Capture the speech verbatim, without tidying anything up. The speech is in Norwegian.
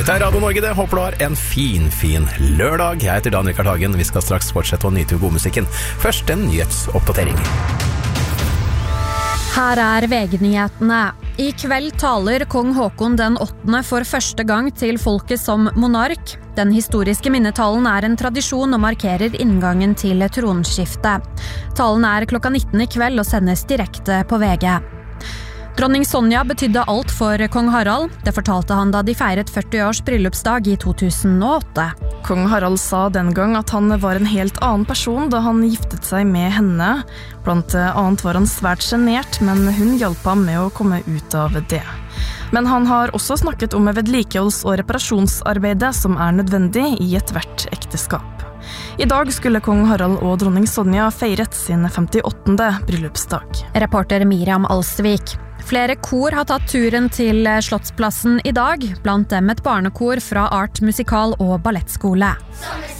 Dette er Radio Norge, det. Håper du har en fin, fin lørdag. Jeg heter Daniel Kartagen. Vi skal straks fortsette å nyte godmusikken. Først en nyhetsoppdatering. Her er V G-nyhetene. I kveld taler kong Håkon den åttende for første gang til folket som monark. Den historiske minnetalen er en tradisjon og markerer inngangen til tronskiftet. Talen er klokka nitten i kveld og sendes direkte på V G. Dronning Sonja betydde alt for kong Harald. Det fortalte han da de feiret førti års bryllupsdag i to tusen og åtte. Kong Harald sa den gang at han var en helt annen person da han giftet seg med henne. Blant annet var han svært genert, men hun hjalp ham med å komme ut av det. Men han har også snakket om vedlikeholds- og reparasjonsarbeidet som er nødvendig i et hvert ekteskap. I dag skulle kong Harald og dronning Sonja feiret sin femtiåttende bryllupsdag. Reporter Miriam Alsvik. Flere kor har tatt turen til Slottsplassen i dag, blant dem et barnekor fra Art Musikal og Ballettskole.